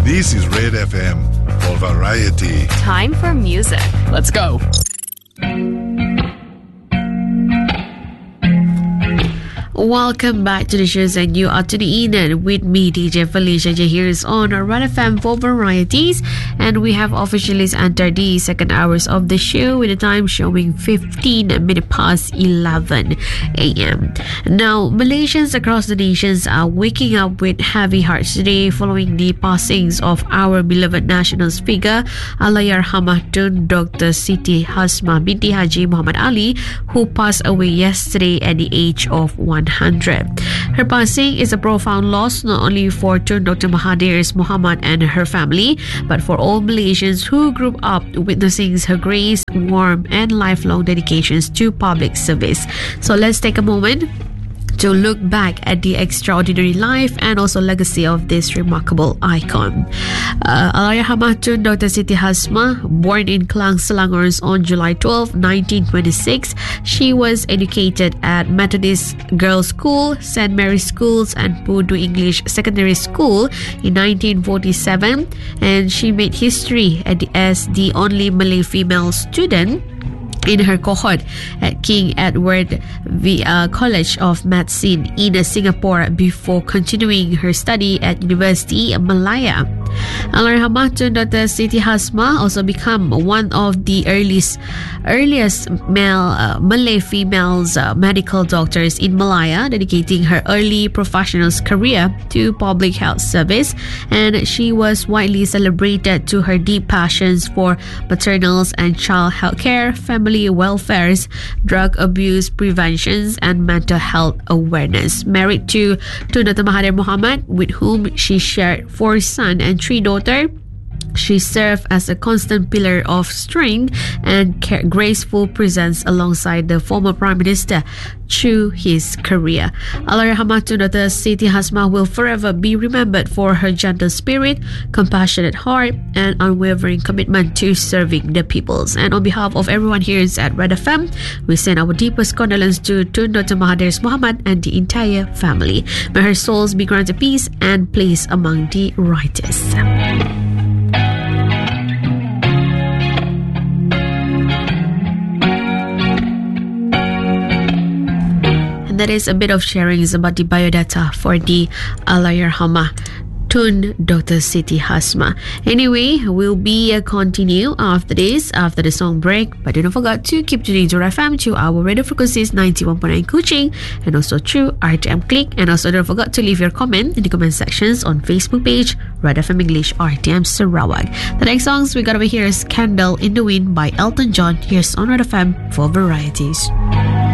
This is Red FM for variety. Time for music. Let's go. Welcome back to the shows, and you are tuning in with me, DJ Felicia J. Here is on Red FM for varieties, and we have officially entered the second hours of the show with the time showing 15 minutes past 11 a.m. Now, Malaysians across the nations are waking up with heavy hearts today following the passings of our beloved nationals figure, Allahyarhamah Tun Dr. Siti Hasmah binti Haji Muhammad Ali, who passed away yesterday at the age of 100. Her passing is a profound loss not only for Tun Dr. Mahathir Mohamad and her family, but for all Malaysians who grew up witnessing her grace, warmth, and lifelong dedications to public service. So let's take a moment to look back at the extraordinary life and also legacy of this remarkable icon. Allahyarhamah Tun Dr. Siti Hasmah, born in Klang, Selangor on July 12, 1926. She was educated at Methodist Girls' School, St. Mary's Schools, and Pudu English Secondary School in 1947, and she made history as the only Malay female student in her cohort at King Edward College of Medicine in Singapore before continuing her study at University Malaya. Allahyarhamah Tun Dr. Siti Hasmah also became one of the earliest Malay females medical doctors in Malaya, dedicating her early professional career to public health service, and she was widely celebrated to her deep passions for maternal and child health care, family welfare, drug abuse preventions, and mental health awareness. Married to Tun Dr. Mahathir Mohamad, with whom she shared 4 sons and 3 daughters, she served as a constant pillar of strength and graceful presence alongside the former Prime Minister through his career. Allahyarhamah Tun Dr. Siti Hasmah will forever be remembered for her gentle spirit, compassionate heart, and unwavering commitment to serving the peoples. And on behalf of everyone here at Red FM, we send our deepest condolences to Tun Dr. Mahathir Mohamad and the entire family. May her souls be granted peace and place among the righteous. That is a bit of sharings about the biodata for the Allahyarhamah Tun Dr. Siti Hasmah. Anyway, we'll be continue after the song break. But don't forget to keep tuning to FM to our radio frequencies 91.9 Kuching and also through RTM Click. And also don't forget to leave your comment in the comment sections on Facebook page Red FM English RTM Sarawak. The next songs we got over here is Candle in the Wind by Elton John. Here's on Red FM for varieties.